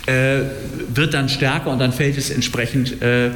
wird dann stärker und dann fällt es entsprechend,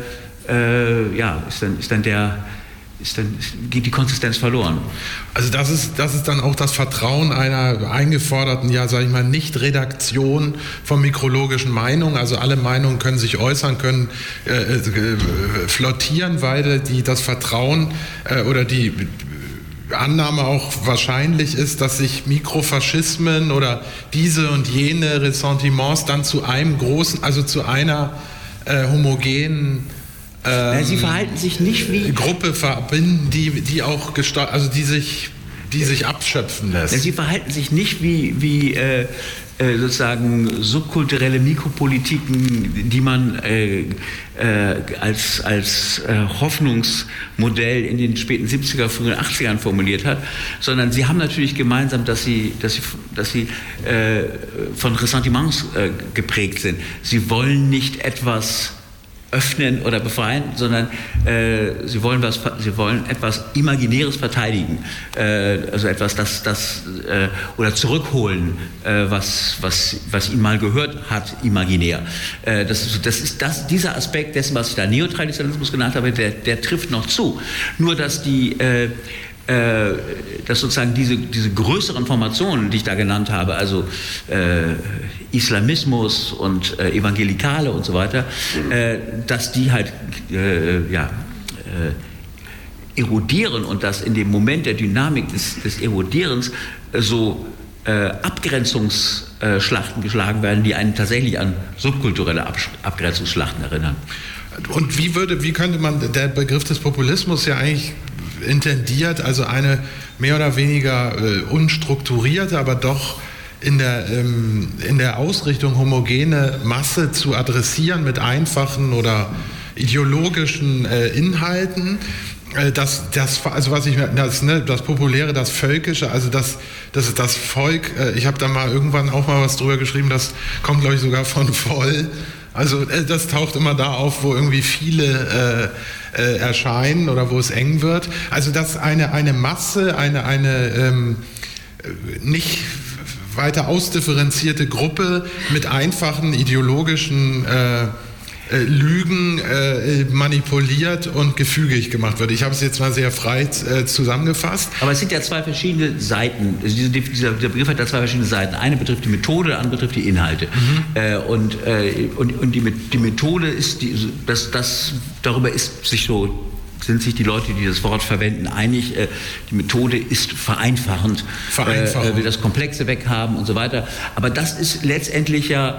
geht die Konsistenz verloren. Also das ist dann auch das Vertrauen einer eingeforderten, Nicht-Redaktion von mikrologischen Meinungen. Also alle Meinungen können sich äußern, können flottieren, weil das Vertrauen oder die Annahme auch wahrscheinlich ist, dass sich Mikrofaschismen oder diese und jene Ressentiments dann zu einem großen, also zu einer homogenen Sie verhalten sich nicht wie Gruppe verbinden, die auch die sich abschöpfen lässt. Sie verhalten sich nicht wie sozusagen subkulturelle Mikropolitiken, die man als Hoffnungsmodell in den späten 70er, frühen 80ern formuliert hat, sondern sie haben natürlich gemeinsam, dass sie von Ressentiments geprägt sind. Sie wollen nicht etwas öffnen oder befreien, sondern sie wollen etwas Imaginäres verteidigen, also etwas, oder zurückholen, was ihnen mal gehört hat, imaginär. Dieser Aspekt dessen, was ich da Neotraditionalismus genannt habe, der trifft noch zu. Nur, dass dass sozusagen diese größeren Formationen, die ich da genannt habe, also Islamismus und Evangelikale und so weiter, dass die halt erodieren und dass in dem Moment der Dynamik des Erodierens so Abgrenzungsschlachten geschlagen werden, die einen tatsächlich an subkulturelle Abgrenzungsschlachten erinnern. Und wie könnte man, der Begriff des Populismus ja eigentlich intendiert, also eine mehr oder weniger unstrukturierte, aber doch in der Ausrichtung homogene Masse zu adressieren mit einfachen oder ideologischen Inhalten. Das Populäre, das Völkische, also das Volk, ich habe da mal irgendwann auch mal was drüber geschrieben, das kommt, glaube ich, sogar von voll. Also das taucht immer da auf, wo irgendwie viele erscheinen oder wo es eng wird. Also dass eine Masse, eine nicht weiter ausdifferenzierte Gruppe mit einfachen ideologischen Lügen manipuliert und gefügig gemacht wird. Ich habe es jetzt mal sehr frei zusammengefasst. Aber es sind ja zwei verschiedene Seiten. Also dieser Begriff hat ja zwei verschiedene Seiten. Eine betrifft die Methode, die andere betrifft die Inhalte. Und die Methode ist, darüber sind sich die Leute, die das Wort verwenden, einig. Die Methode ist vereinfachend, will das Komplexe weghaben und so weiter. Aber das ist letztendlich ja,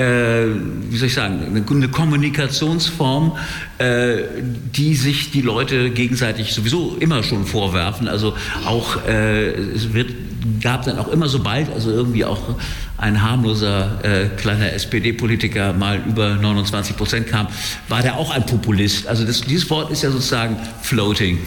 eine Kommunikationsform, die sich die Leute gegenseitig sowieso immer schon vorwerfen. Also auch gab dann auch immer, sobald also irgendwie auch ein harmloser kleiner SPD-Politiker mal über 29% kam, war der auch ein Populist. Also dieses Wort ist ja sozusagen floating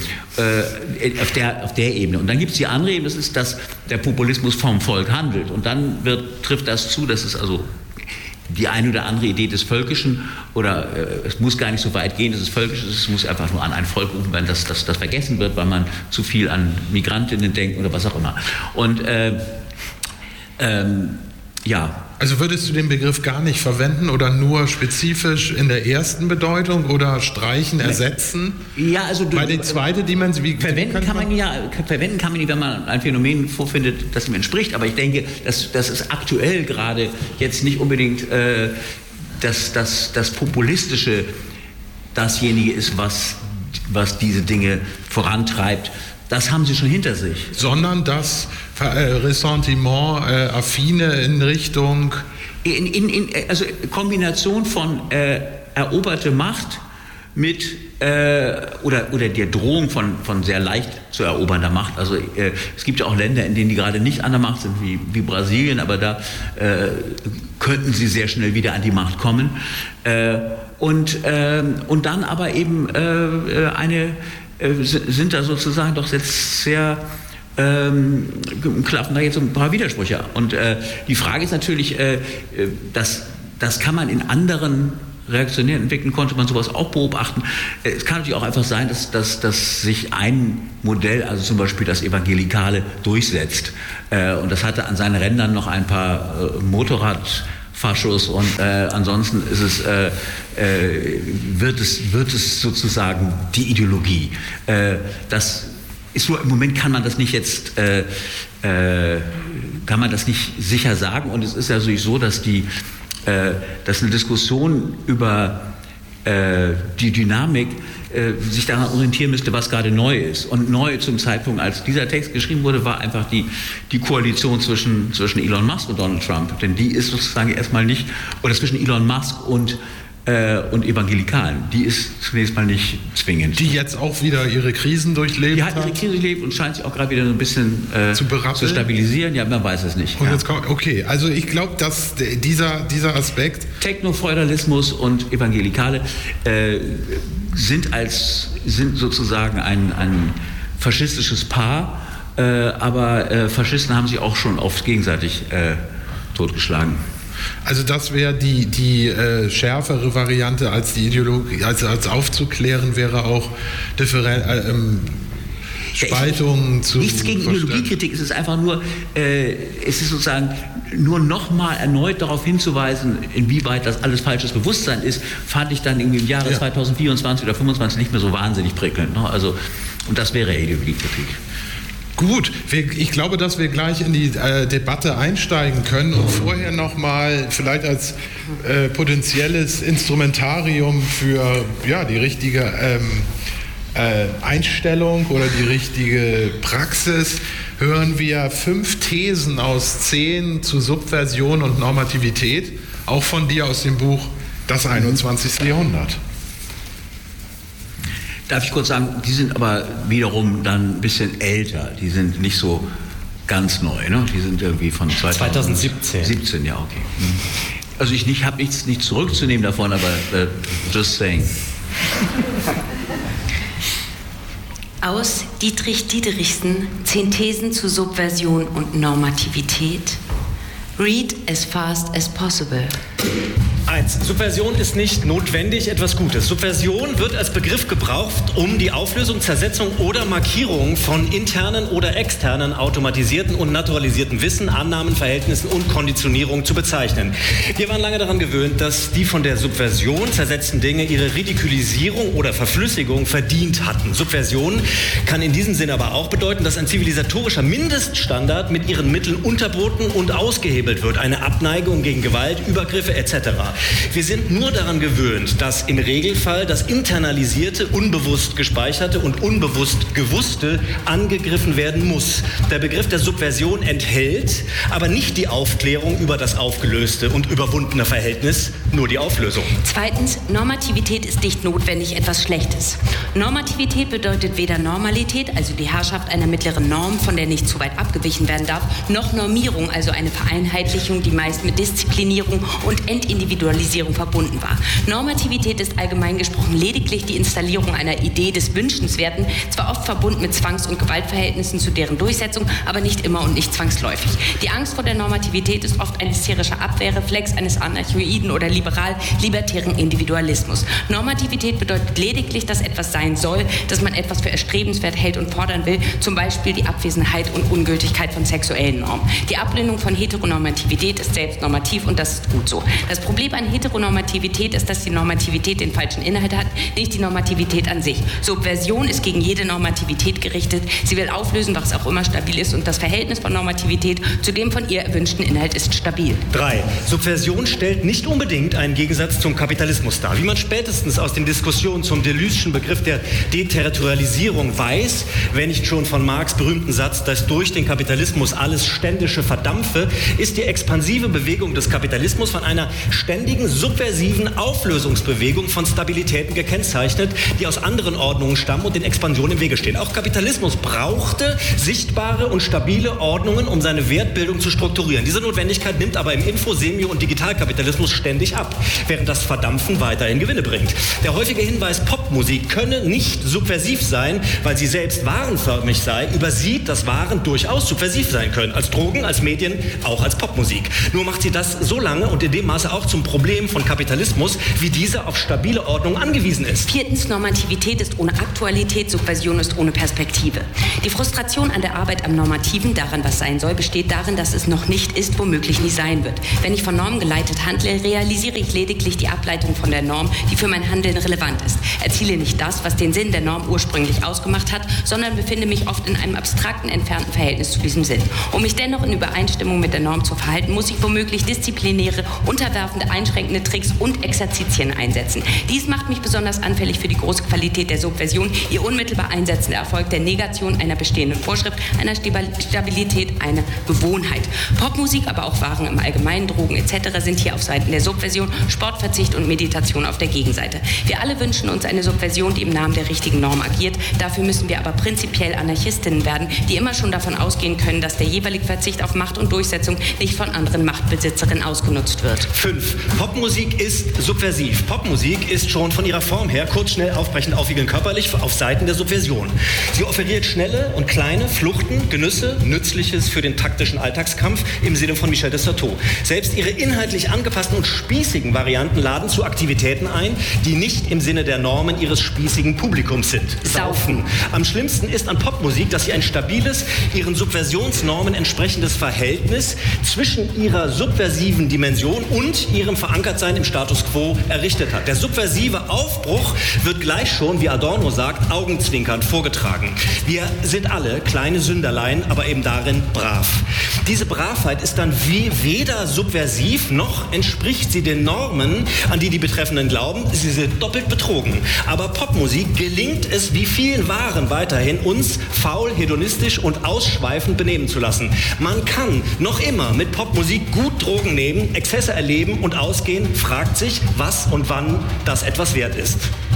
auf der Ebene. Und dann gibt es die andere Ebene, das ist, dass der Populismus vom Volk handelt. Und dann trifft das zu, dass es also die eine oder andere Idee des Völkischen, oder es muss gar nicht so weit gehen, dass es völkisch ist, es muss einfach nur an ein Volk rufen werden, dass das vergessen wird, weil man zu viel an Migrantinnen denkt oder was auch immer. Und Also würdest du den Begriff gar nicht verwenden oder nur spezifisch in der ersten Bedeutung oder streichen, ersetzen? Ja, also bei der zweiten Dimension. Verwenden kann man nicht, wenn man ein Phänomen vorfindet, das ihm entspricht. Aber ich denke, dass es aktuell gerade jetzt nicht unbedingt das Populistische dasjenige ist, was diese Dinge vorantreibt. Das haben sie schon hinter sich. Sondern das Ressentiment, affine in Richtung... Also Kombination von eroberte Macht mit oder der Drohung von sehr leicht zu erobernder Macht. Also es gibt ja auch Länder, in denen die gerade nicht an der Macht sind, wie Brasilien, aber da könnten sie sehr schnell wieder an die Macht kommen. Und dann aber eben sind da sozusagen doch jetzt sehr klaffen da jetzt ein paar Widersprüche. Und die Frage ist natürlich, das kann man in anderen reaktionären Entwicklungen, konnte man sowas auch beobachten. Es kann natürlich auch einfach sein, dass sich ein Modell, also zum Beispiel das Evangelikale, durchsetzt. Und das hatte an seinen Rändern noch ein paar Faschos und ansonsten ist es, wird es sozusagen die Ideologie. Das ist so, im Moment kann man das nicht jetzt, kann man das nicht sicher sagen, und es ist ja natürlich so, dass dass eine Diskussion über die Dynamik sich daran orientieren müsste, was gerade neu ist. Und neu zum Zeitpunkt, als dieser Text geschrieben wurde, war einfach die Koalition zwischen Elon Musk und Donald Trump. Denn die ist sozusagen erstmal nicht, oder zwischen Elon Musk und Evangelikalen, die ist zunächst mal nicht zwingend. Die jetzt auch wieder ihre Krisen durchlebt. Die hat ihre Krise durchlebt und scheint sich auch gerade wieder so ein bisschen zu stabilisieren. Ja, man weiß es nicht. Und jetzt okay, also ich glaube, dass dieser Aspekt... Technofeudalismus und Evangelikale sind sozusagen ein faschistisches Paar, aber Faschisten haben sich auch schon oft gegenseitig totgeschlagen. Also das wäre die schärfere Variante als die Ideologie, als aufzuklären wäre auch Spaltungen zu... Nichts gegen Ideologiekritik, es ist einfach nur, es ist sozusagen nur nochmal erneut darauf hinzuweisen, inwieweit das alles falsches Bewusstsein ist, fand ich dann irgendwie im Jahre 2024 oder 2025 nicht mehr so wahnsinnig prickelnd. Ne? Also, und das wäre Ideologiekritik. Gut, ich glaube, dass wir gleich in die Debatte einsteigen können und vorher nochmal vielleicht als potenzielles Instrumentarium für die richtige Einstellung oder die richtige Praxis hören wir 5 Thesen aus 10 zu Subversion und Normativität, auch von dir aus dem Buch Das 21. Jahrhundert. Darf ich kurz sagen, die sind aber wiederum dann ein bisschen älter. Die sind nicht so ganz neu, ne? Die sind irgendwie von 2017. 17, ja, okay. Also ich habe nichts zurückzunehmen davon, aber just saying. Aus Dietrich Diederichsen, 10 Thesen zu Subversion und Normativität. Read as fast as possible. 1. Subversion ist nicht notwendig etwas Gutes. Subversion wird als Begriff gebraucht, um die Auflösung, Zersetzung oder Markierung von internen oder externen automatisierten und naturalisierten Wissen, Annahmen, Verhältnissen und Konditionierung zu bezeichnen. Wir waren lange daran gewöhnt, dass die von der Subversion zersetzten Dinge ihre Ridikulisierung oder Verflüssigung verdient hatten. Subversion kann in diesem Sinne aber auch bedeuten, dass ein zivilisatorischer Mindeststandard mit ihren Mitteln unterboten und ausgehebelt wird. Eine Abneigung gegen Gewalt, Übergriffe etc. Wir sind nur daran gewöhnt, dass im Regelfall das Internalisierte, unbewusst Gespeicherte und unbewusst Gewusste angegriffen werden muss. Der Begriff der Subversion enthält aber nicht die Aufklärung über das aufgelöste und überwundene Verhältnis, nur die Auflösung. 2. Normativität ist nicht notwendig etwas Schlechtes. Normativität bedeutet weder Normalität, also die Herrschaft einer mittleren Norm, von der nicht zu weit abgewichen werden darf, noch Normierung, also eine Vereinheitlichung, die meist mit Disziplinierung und Entindividualisierung verbunden war. Normativität ist allgemein gesprochen lediglich die Installierung einer Idee des Wünschenswerten, zwar oft verbunden mit Zwangs- und Gewaltverhältnissen zu deren Durchsetzung, aber nicht immer und nicht zwangsläufig. Die Angst vor der Normativität ist oft ein hysterischer Abwehrreflex eines anarchoiden oder liberal-libertären Individualismus. Normativität bedeutet lediglich, dass etwas sein soll, dass man etwas für erstrebenswert hält und fordern will, zum Beispiel die Abwesenheit und Ungültigkeit von sexuellen Normen. Die Ablehnung von Heteronormativität ist selbst normativ und das ist gut so. Das Problem an Heteronormativität ist, dass die Normativität den falschen Inhalt hat, nicht die Normativität an sich. Subversion ist gegen jede Normativität gerichtet. Sie will auflösen, was auch immer stabil ist, und das Verhältnis von Normativität zu dem von ihr erwünschten Inhalt ist stabil. 3. Subversion stellt nicht unbedingt einen Gegensatz zum Kapitalismus dar. Wie man spätestens aus den Diskussionen zum Deleuze'schen Begriff der Deterritorialisierung weiß, wenn nicht schon von Marx' berühmten Satz, dass durch den Kapitalismus alles Ständische verdampfe, ist die expansive Bewegung des Kapitalismus von einer ständigen subversiven Auflösungsbewegung von Stabilitäten gekennzeichnet, die aus anderen Ordnungen stammen und den Expansionen im Wege stehen. Auch Kapitalismus brauchte sichtbare und stabile Ordnungen, um seine Wertbildung zu strukturieren. Diese Notwendigkeit nimmt aber im Info-, Semi- und Digitalkapitalismus ständig ab, während das Verdampfen weiterhin Gewinne bringt. Der häufige Hinweis, Popmusik könne nicht subversiv sein, weil sie selbst warenförmig sei, übersieht, dass Waren durchaus subversiv sein können. Als Drogen, als Medien, auch als Popmusik. Nur macht sie das so lange und in dem Maße auch zum Problem von Kapitalismus, wie dieser auf stabile Ordnung angewiesen ist. 4. Normativität ist ohne Aktualität, Subversion ist ohne Perspektive. Die Frustration an der Arbeit am Normativen, daran was sein soll, besteht darin, dass es noch nicht ist, womöglich nie sein wird. Wenn ich von Normen geleitet handle, realisiere ich lediglich die Ableitung von der Norm, die für mein Handeln relevant ist. Erziele nicht das, was den Sinn der Norm ursprünglich ausgemacht hat, sondern befinde mich oft in einem abstrakten, entfernten Verhältnis zu diesem Sinn. Um mich dennoch in Übereinstimmung mit der Norm zu verhalten, muss ich womöglich disziplinäre, unterwerfende, einschränkende Tricks und Exerzitien einsetzen. Dies macht mich besonders anfällig für die große Qualität der Subversion, ihr unmittelbar einsetzender Erfolg der Negation einer bestehenden Vorschrift, einer Stabilität, einer Gewohnheit. Popmusik, aber auch Waren im Allgemeinen, Drogen etc. sind hier auf Seiten der Subversion, Sportverzicht und Meditation auf der Gegenseite. Wir alle wünschen uns eine Subversion, die im Namen der richtigen Norm agiert. Dafür müssen wir aber prinzipiell Anarchistinnen werden, die immer schon davon ausgehen können, dass der jeweilige Verzicht auf Macht und Durchsetzung nicht von anderen Machtbesitzerinnen ausgenutzt wird. 5. Popmusik ist subversiv. Popmusik ist schon von ihrer Form her kurz, schnell, aufbrechend, aufwiegelnd, körperlich auf Seiten der Subversion. Sie offeriert schnelle und kleine Fluchten, Genüsse, Nützliches für den taktischen Alltagskampf im Sinne von Michel de Certeau. Selbst ihre inhaltlich angepassten und spießigen Varianten laden zu Aktivitäten ein, die nicht im Sinne der Normen ihres spießigen Publikums sind. Saufen. Am schlimmsten ist an Popmusik, dass sie ein stabiles, ihren Subversionsnormen entsprechendes Verhältnis zwischen ihrer subversiven Dimension und ihrem Verankertsein im Status quo errichtet hat. Der subversive Aufbruch wird gleich schon, wie Adorno sagt, augenzwinkernd vorgetragen. Wir sind alle kleine Sünderlein, aber eben darin brav. Diese Bravheit ist dann weder subversiv, noch entspricht sie den Normen, an die die Betreffenden glauben. Sie sind doppelt betrogen. Aber Popmusik gelingt es, wie vielen Waren weiterhin, uns faul, hedonistisch und ausschweifend benehmen zu lassen. Man kann noch immer mit Popmusik gut Drogen nehmen, Exzesse erleben und ausgehen, fragt sich, was und wann das etwas wert ist.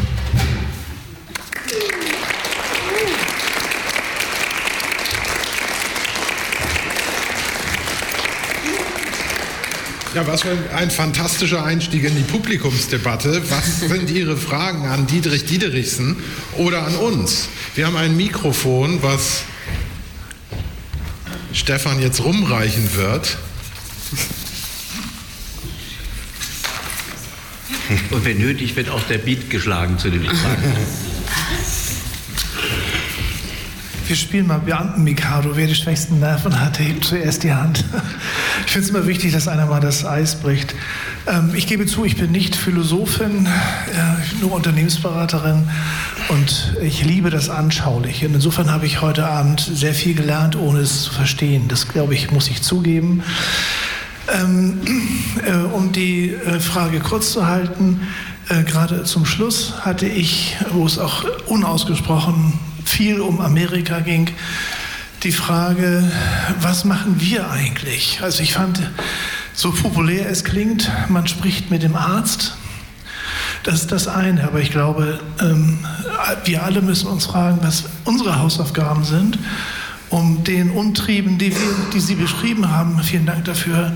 Ja, was für ein fantastischer Einstieg in die Publikumsdebatte. Was sind Ihre Fragen an Dietrich Diederichsen oder an uns? Wir haben ein Mikrofon, was Stefan jetzt rumreichen wird. Und wenn nötig, wird auch der Beat geschlagen, zu dem ich sagen. Wir spielen mal Beamten-Mikado. Wer die schwächsten Nerven hat, hebt zuerst die Hand. Ich finde es immer wichtig, dass einer mal das Eis bricht. Ich gebe zu, ich bin nicht Philosophin, nur Unternehmensberaterin und ich liebe das Anschauliche. Und insofern habe ich heute Abend sehr viel gelernt, ohne es zu verstehen. Das, glaube ich, muss ich zugeben. Um die Frage kurz zu halten, gerade zum Schluss hatte ich, wo es auch unausgesprochen viel um Amerika ging, die Frage, was machen wir eigentlich? Also ich fand, so populär es klingt, man spricht mit dem Arzt. Das ist das eine, aber ich glaube, wir alle müssen uns fragen, was unsere Hausaufgaben sind, um den Umtrieben, die Sie beschrieben haben, vielen Dank dafür,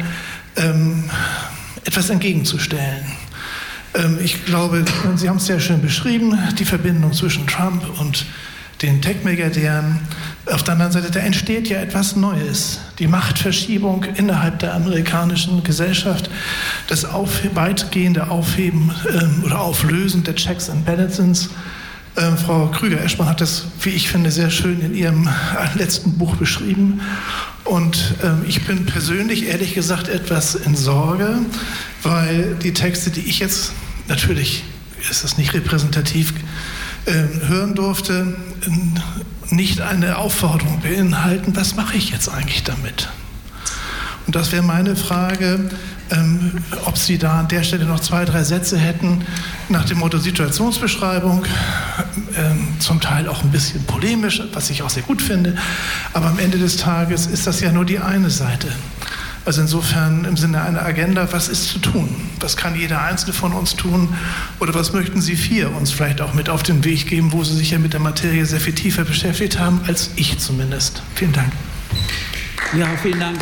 etwas entgegenzustellen. Ich glaube, Sie haben es sehr schön beschrieben, die Verbindung zwischen Trump und den Tech-Milliardären. Auf der anderen Seite, da entsteht ja etwas Neues. Die Machtverschiebung innerhalb der amerikanischen Gesellschaft, das weitgehende Aufheben oder Auflösen der Checks and Balances. Frau Krüger-Eschmann hat das, wie ich finde, sehr schön in ihrem letzten Buch beschrieben. Und ich bin persönlich, ehrlich gesagt, etwas in Sorge, weil die Texte, die ich jetzt, natürlich ist das nicht repräsentativ, hören durfte, nicht eine Aufforderung beinhalten, was mache ich jetzt eigentlich damit? Und das wäre meine Frage, ob Sie da an der Stelle noch 2, 3 Sätze hätten, nach dem Motto Situationsbeschreibung, zum Teil auch ein bisschen polemisch, was ich auch sehr gut finde, aber am Ende des Tages ist das ja nur die eine Seite. Also insofern im Sinne einer Agenda, was ist zu tun? Was kann jeder Einzelne von uns tun? Oder was möchten Sie 4 uns vielleicht auch mit auf den Weg geben, wo Sie sich ja mit der Materie sehr viel tiefer beschäftigt haben, als ich zumindest? Vielen Dank. Ja, vielen Dank.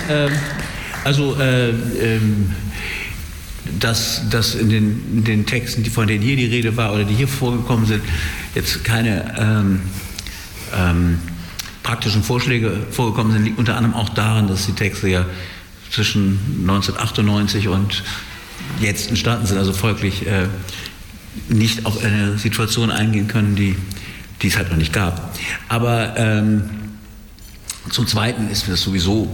Dass in den Texten, von denen hier die Rede war oder die hier vorgekommen sind, jetzt keine praktischen Vorschläge vorgekommen sind, liegt unter anderem auch daran, dass die Texte ja zwischen 1998 und jetzt entstanden sind, also folglich nicht auf eine Situation eingehen können, die es halt noch nicht gab. Aber zum Zweiten ist mir das sowieso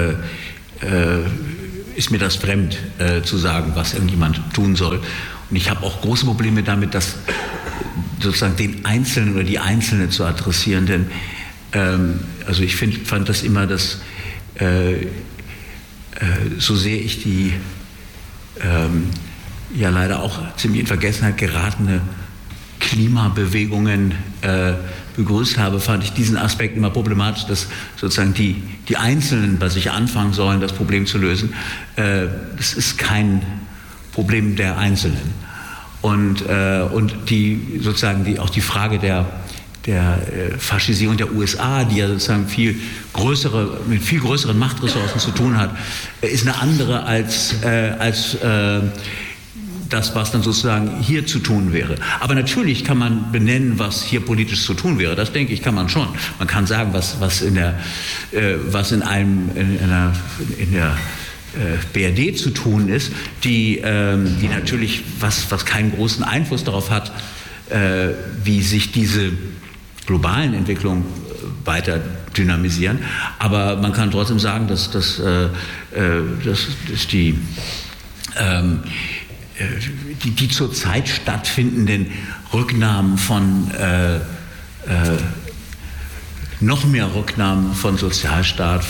ist mir das fremd, zu sagen, was irgendjemand tun soll. Und ich habe auch große Probleme damit, das sozusagen den Einzelnen oder die Einzelne zu adressieren, denn also ich fand das immer, dass so sehr ich die ja leider auch ziemlich in Vergessenheit geratene Klimabewegungen begrüßt habe, fand ich diesen Aspekt immer problematisch, dass sozusagen die Einzelnen bei sich anfangen sollen, das Problem zu lösen. Das ist kein Problem der Einzelnen. Und die sozusagen auch die Frage der Faschisierung der USA, die ja sozusagen mit viel größeren Machtressourcen zu tun hat, ist eine andere als das, was dann sozusagen hier zu tun wäre. Aber natürlich kann man benennen, was hier politisch zu tun wäre. Das denke ich, kann man schon. Man kann sagen, was in der BRD zu tun ist, die natürlich was keinen großen Einfluss darauf hat, wie sich diese globalen Entwicklungen weiter dynamisieren. Aber man kann trotzdem sagen, dass die zurzeit stattfindenden Rücknahmen von noch mehr Rücknahmen von Sozialstaat,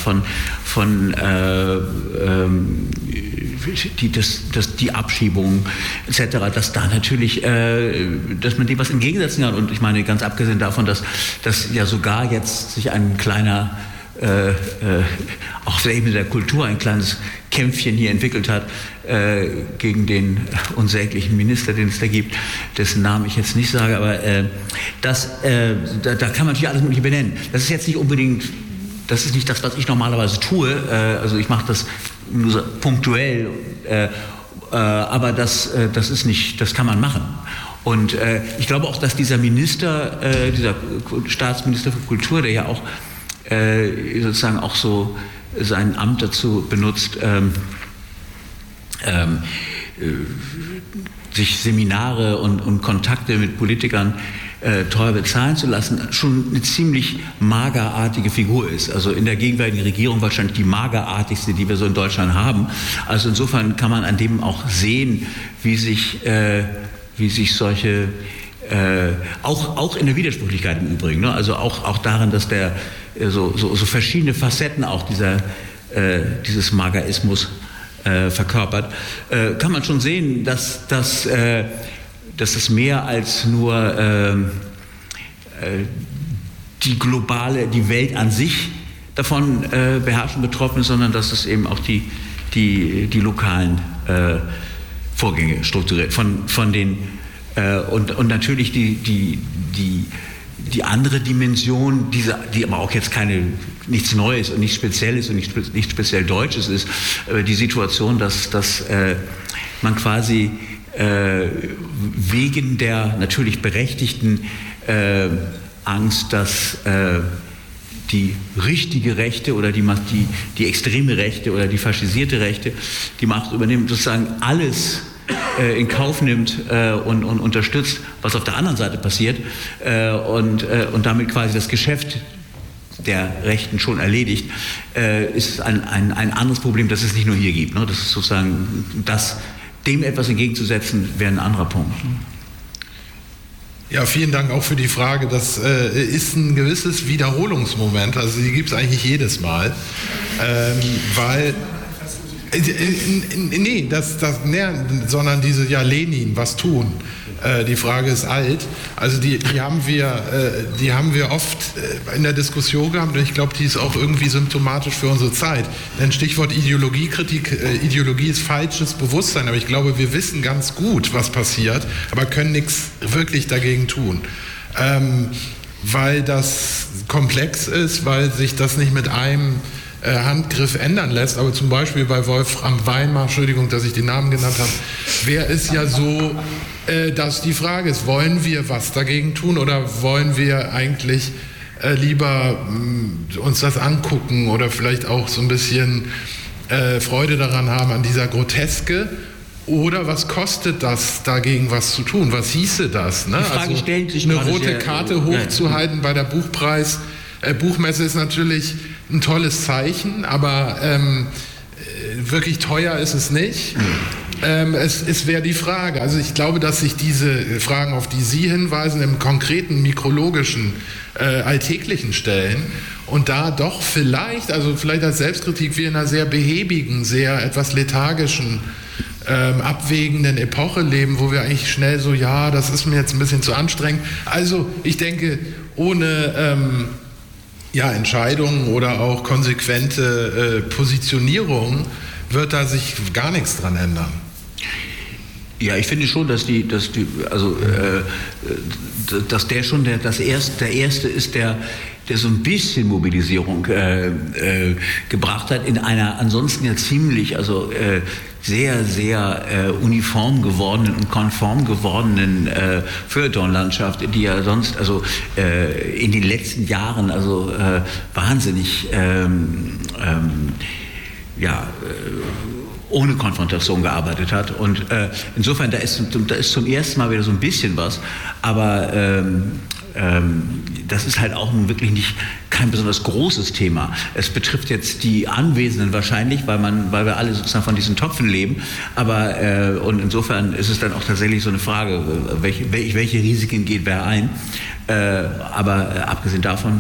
die Abschiebungen etc., dass da natürlich, dass man dem was entgegensetzen kann. Und ich meine, ganz abgesehen davon, dass ja sogar jetzt sich ein kleiner auch auf der Ebene der Kultur ein kleines Kämpfchen hier entwickelt hat gegen den unsäglichen Minister, den es da gibt, dessen Namen ich jetzt nicht sage, aber da kann man natürlich alles Mögliche benennen. Das ist jetzt nicht unbedingt, das ist nicht das, was ich normalerweise tue, also ich mache das nur so punktuell, aber das ist nicht, das kann man machen. Und ich glaube auch, dass dieser Minister, dieser Staatsminister für Kultur, der ja auch sozusagen auch so sein Amt dazu benutzt, sich Seminare und Kontakte mit Politikern teuer bezahlen zu lassen, schon eine ziemlich magerartige Figur ist. Also in der gegenwärtigen Regierung wahrscheinlich die magerartigste, die wir so in Deutschland haben. Also insofern kann man an dem auch sehen, wie sich solche, auch in der Widersprüchlichkeit im Übrigen, ne? Also auch darin, dass der so verschiedene Facetten auch dieses Magerismus verkörpert, kann man schon sehen, dass es mehr als nur die Welt an sich davon beherrscht und betroffen ist, sondern dass es eben auch die lokalen Vorgänge strukturiert von den und natürlich die andere Dimension, die aber auch jetzt nichts Neues und nichts Spezielles und nicht speziell Deutsches ist, die Situation, dass man quasi wegen der natürlich berechtigten Angst, dass die richtige Rechte oder die extreme Rechte oder die faschisierte Rechte die Macht übernehmen, sozusagen alles in Kauf nimmt und unterstützt, was auf der anderen Seite passiert und damit quasi das Geschäft der Rechten schon erledigt, ist ein anderes Problem, das es nicht nur hier gibt. Ne? Das ist sozusagen, dem etwas entgegenzusetzen, wäre ein anderer Punkt. Ja, vielen Dank auch für die Frage. Das ist ein gewisses Wiederholungsmoment, also die gibt es eigentlich jedes Mal, weil sondern diese Lenin, was tun? Die Frage ist alt. Also die haben wir oft in der Diskussion gehabt und ich glaube, die ist auch irgendwie symptomatisch für unsere Zeit. Denn Stichwort Ideologiekritik, Ideologie ist falsches Bewusstsein, aber ich glaube, wir wissen ganz gut, was passiert, aber können nichts wirklich dagegen tun. Weil das komplex ist, weil sich das nicht mit einem Handgriff ändern lässt, aber zum Beispiel bei Wolfram Weimar, Entschuldigung, dass ich den Namen genannt habe, wäre es ja so, dass die Frage ist, wollen wir was dagegen tun oder wollen wir eigentlich lieber uns das angucken oder vielleicht auch so ein bisschen Freude daran haben, an dieser Groteske Oder was kostet das, dagegen was zu tun? Was hieße das? Ne? Die Frage stellt sich eine gerade rote sehr, Karte hochzuhalten bei der Buchmesse ist natürlich ein tolles Zeichen, aber wirklich teuer ist es nicht. Es wäre die Frage. Also ich glaube, dass sich diese Fragen, auf die Sie hinweisen, im konkreten mikrologischen, alltäglichen stellen und da doch vielleicht als Selbstkritik, wir in einer sehr behäbigen, sehr etwas lethargischen, abwägenden Epoche leben, wo wir eigentlich schnell so, ja, das ist mir jetzt ein bisschen zu anstrengend. Also ich denke, ohne Entscheidungen oder auch konsequente Positionierung wird da sich gar nichts dran ändern. Ja, ich finde schon, dass der erste ist, der so ein bisschen Mobilisierung gebracht hat in einer ansonsten ja ziemlich, sehr, sehr uniform gewordenen und konform gewordenen Feuilleton-Landschaft, die ja sonst in den letzten Jahren wahnsinnig ohne Konfrontation gearbeitet hat. Und insofern, da ist zum ersten Mal wieder so ein bisschen was, aber das ist halt auch nun wirklich kein besonders großes Thema. Es betrifft jetzt die Anwesenden wahrscheinlich, weil wir alle sozusagen von diesen Topfen leben, aber und insofern ist es dann auch tatsächlich so eine Frage, welche Risiken geht wer ein, aber abgesehen davon.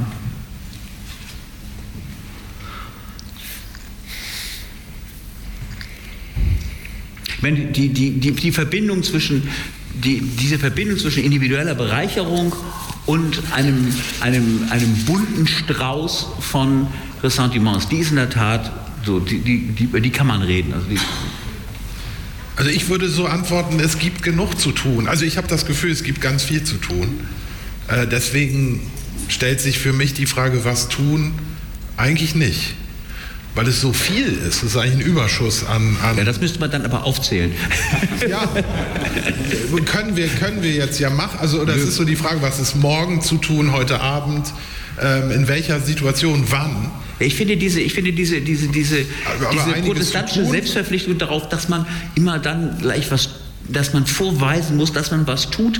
Ich meine, die Verbindung diese Verbindung zwischen individueller Bereicherung und einem bunten Strauß von Ressentiments, die ist in der Tat so, über die kann man reden. Also ich würde so antworten, es gibt genug zu tun. Also ich habe das Gefühl, es gibt ganz viel zu tun. Deswegen stellt sich für mich die Frage, was tun? Eigentlich nicht. Weil es so viel ist. Das ist eigentlich ein Überschuss an... Ja, das müsste man dann aber aufzählen. Ja, können wir jetzt ja machen. Oder es ist so die Frage, was ist morgen zu tun, heute Abend, in welcher Situation, wann? Ich finde diese protestantische Selbstverpflichtung darauf, dass man immer dann gleich dass man vorweisen muss, dass man was tut,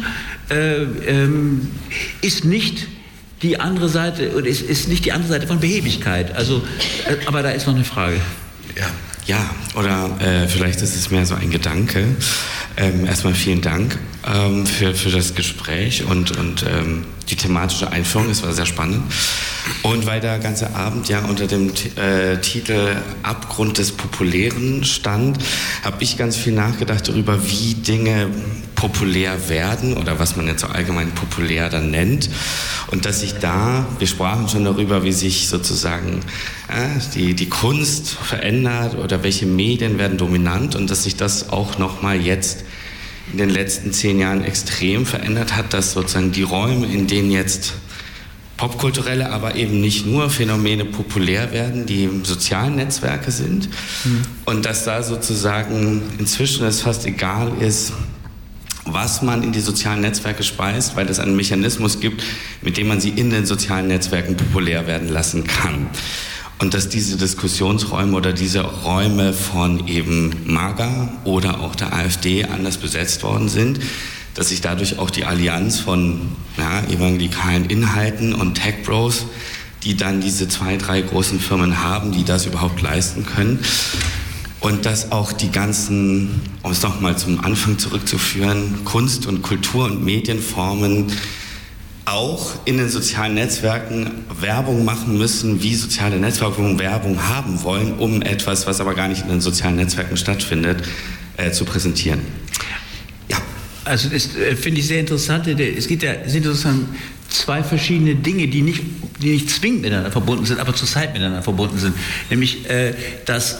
ist nicht die andere Seite, oder ist nicht die andere Seite von Behebigkeit. Aber da ist noch eine Frage. Ja, oder vielleicht ist es mehr so ein Gedanke. Erstmal vielen Dank für das Gespräch und die thematische Einführung. Es war sehr spannend. Und weil der ganze Abend ja unter dem Titel Abgrund des Populären stand, habe ich ganz viel nachgedacht darüber, wie Dinge populär werden oder was man jetzt so allgemein populär dann nennt. Und dass sich wir sprachen schon darüber, wie sich sozusagen die Kunst verändert oder welche Medien werden dominant und dass sich das auch nochmal jetzt in den letzten 10 Jahren extrem verändert hat, dass sozusagen die Räume, in denen jetzt popkulturelle, aber eben nicht nur Phänomene populär werden, die sozialen Netzwerke sind und dass da sozusagen inzwischen es fast egal ist, was man in die sozialen Netzwerke speist, weil es einen Mechanismus gibt, mit dem man sie in den sozialen Netzwerken populär werden lassen kann. Und dass diese Diskussionsräume oder diese Räume von eben MAGA oder auch der AfD anders besetzt worden sind, dass sich dadurch auch die Allianz von evangelikalen Inhalten und Tech-Bros, die dann diese 2, 3 großen Firmen haben, die das überhaupt leisten können, und dass auch die ganzen, um es nochmal zum Anfang zurückzuführen, Kunst- und Kultur- und Medienformen auch in den sozialen Netzwerken Werbung machen müssen, wie soziale Netzwerke Werbung haben wollen, um etwas, was aber gar nicht in den sozialen Netzwerken stattfindet, zu präsentieren. Ja. Also das finde ich sehr interessant. Es sind sozusagen 2 verschiedene Dinge, die nicht zwingend miteinander verbunden sind, aber zurzeit miteinander verbunden sind. Nämlich, dass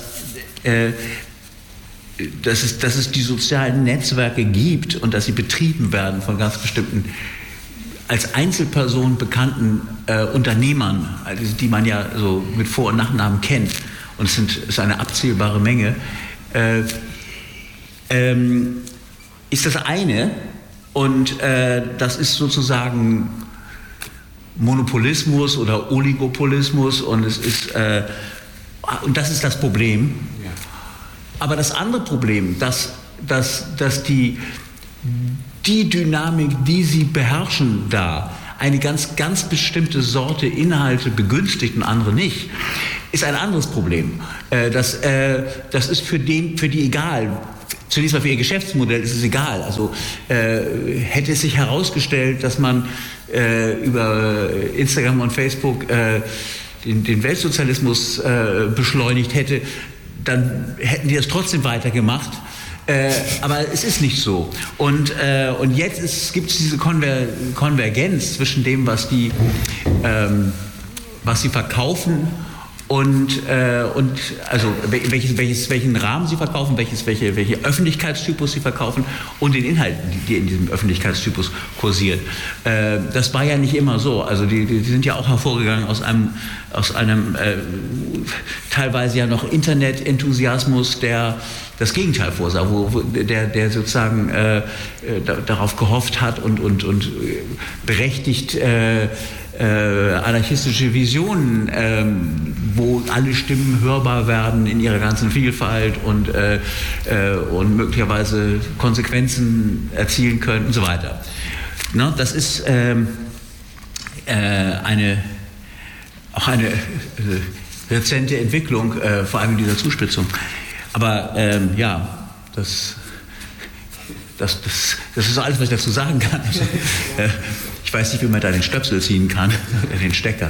es die sozialen Netzwerke gibt und dass sie betrieben werden von ganz bestimmten als Einzelperson bekannten Unternehmern, die man ja so mit Vor- und Nachnamen kennt, und es ist eine abzählbare Menge, ist das eine, und das ist sozusagen Monopolismus oder Oligopolismus, und das ist das Problem. Aber das andere Problem, dass dass die Dynamik, die sie beherrschen, da eine ganz, ganz bestimmte Sorte Inhalte begünstigt und andere nicht, ist ein anderes Problem. Das ist für die egal. Zunächst mal für ihr Geschäftsmodell ist es egal. Also hätte es sich herausgestellt, dass man über Instagram und Facebook den Weltsozialismus beschleunigt hätte, dann hätten die das trotzdem weitergemacht. Aber es ist nicht so. Und jetzt gibt es diese Konvergenz zwischen dem, was sie verkaufen und also welchen Rahmen sie verkaufen, welche Öffentlichkeitstypus sie verkaufen und den Inhalten, die in diesem Öffentlichkeitstypus kursieren. Das war ja nicht immer so. Also die sind ja auch hervorgegangen aus einem teilweise ja noch Internet-Enthusiasmus, der das Gegenteil vorsah, der sozusagen darauf gehofft hat und berechtigt anarchistische Visionen, wo alle Stimmen hörbar werden in ihrer ganzen Vielfalt und möglicherweise Konsequenzen erzielen können und so weiter. Ne, das ist eine rezente Entwicklung, vor allem in dieser Zuspitzung. Aber ja, das ist alles, was ich dazu sagen kann. Also, ich weiß nicht, wie man da den Stöpsel ziehen kann, den Stecker.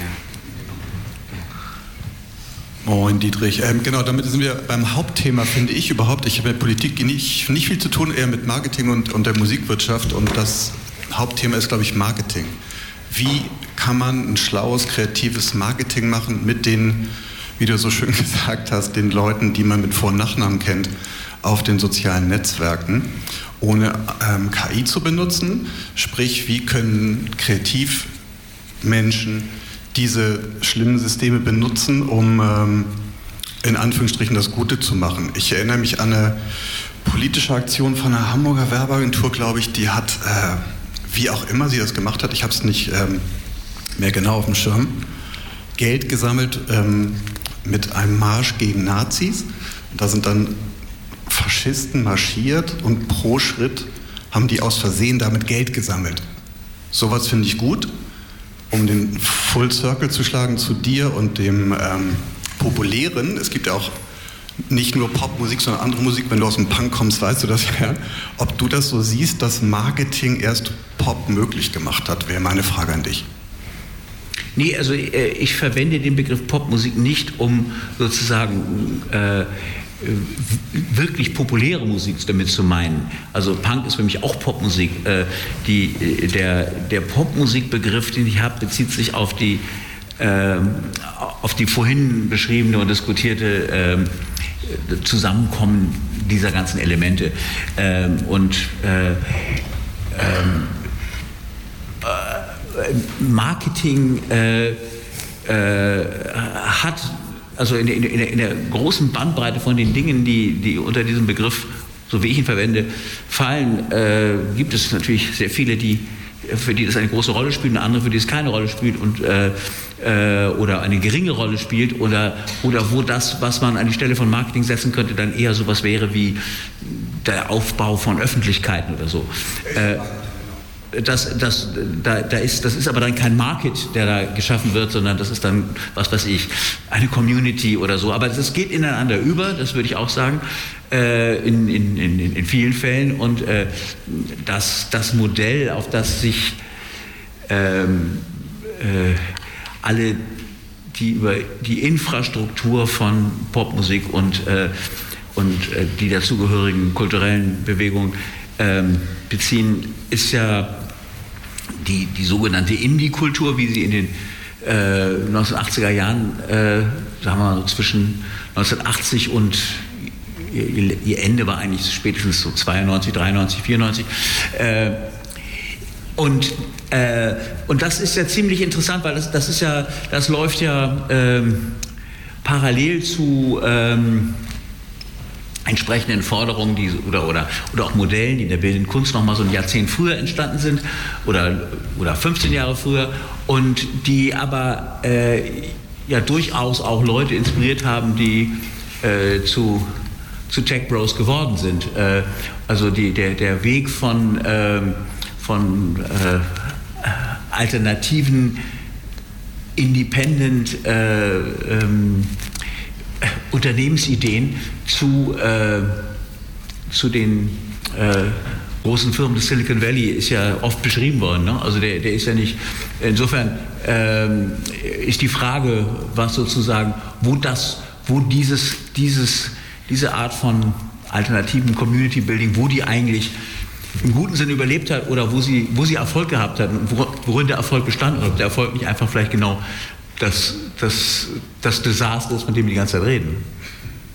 Moin Dietrich. Genau, damit sind wir beim Hauptthema, finde ich überhaupt. Ich habe mit Politik nicht viel zu tun, eher mit Marketing und der Musikwirtschaft. Und das Hauptthema ist, glaube ich, Marketing. Wie kann man ein schlaues, kreatives Marketing machen mit den, wie du so schön gesagt hast, den Leuten, die man mit Vor- und Nachnamen kennt, auf den sozialen Netzwerken, ohne KI zu benutzen? Sprich, wie können Kreativmenschen diese schlimmen Systeme benutzen, um in Anführungsstrichen das Gute zu machen? Ich erinnere mich an eine politische Aktion von einer Hamburger Werbeagentur, glaube ich, die hat, wie auch immer sie das gemacht hat, ich habe es nicht mehr genau auf dem Schirm, Geld gesammelt mit einem Marsch gegen Nazis. Da sind dann Faschisten marschiert und pro Schritt haben die aus Versehen damit Geld gesammelt. Sowas finde ich gut, um den Full Circle zu schlagen zu dir und dem Populären. Es gibt ja auch nicht nur Popmusik, sondern andere Musik. Wenn du aus dem Punk kommst, weißt du das ja. Ob du das so siehst, dass Marketing erst Pop möglich gemacht hat, wäre meine Frage an dich. Nee, also ich verwende den Begriff Popmusik nicht, um sozusagen wirklich populäre Musik damit zu meinen. Also Punk ist für mich auch Popmusik. Der Popmusikbegriff, den ich habe, bezieht sich auf die vorhin beschriebene und diskutierte Zusammenkommen dieser ganzen Elemente. Marketing hat, also in der großen Bandbreite von den Dingen, die unter diesem Begriff, so wie ich ihn verwende, fallen, gibt es natürlich sehr viele, für die das eine große Rolle spielt und andere, für die es keine Rolle spielt oder eine geringe Rolle spielt oder wo das, was man an die Stelle von Marketing setzen könnte, dann eher sowas wäre wie der Aufbau von Öffentlichkeiten oder so. Das ist aber dann kein Market, der da geschaffen wird, sondern das ist dann, was weiß ich, eine Community oder so. Aber das geht ineinander über, das würde ich auch sagen, in vielen Fällen. Und das Modell, auf das sich alle, die über die Infrastruktur von Popmusik und die dazugehörigen kulturellen Bewegungen beziehen, ist ja die sogenannte Indie-Kultur, wie sie in den 1980er Jahren, sagen wir mal, zwischen 1980 und ihr Ende war eigentlich spätestens so 92, 93, 94. Und das ist ja ziemlich interessant, weil das läuft ja parallel zu entsprechenden Forderungen, oder auch Modellen, die in der bildenden Kunst noch mal so ein Jahrzehnt früher entstanden sind oder 15 Jahre früher und die aber ja durchaus auch Leute inspiriert haben, die zu Tech Bros geworden sind. Also der Weg von alternativen, independent Unternehmensideen zu den großen Firmen des Silicon Valley ist ja oft beschrieben worden. Ne? Also der ist ja nicht, insofern ist die Frage, was sozusagen, wo diese Art von alternativen Community Building, wo die eigentlich im guten Sinne überlebt hat oder wo sie Erfolg gehabt hat und worin der Erfolg bestand, oder ob der Erfolg nicht einfach vielleicht genau das Desaster ist, von dem wir die ganze Zeit reden.